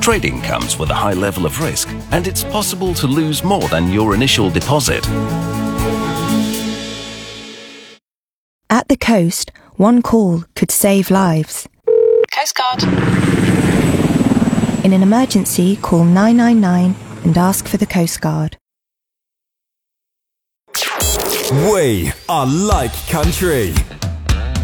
Trading comes with a high level of risk, and it's possible to lose more than your initial deposit. At the coast, one call could save lives. Coast Guard. In an emergency, call 999 and ask for the Coast Guard. We are like country.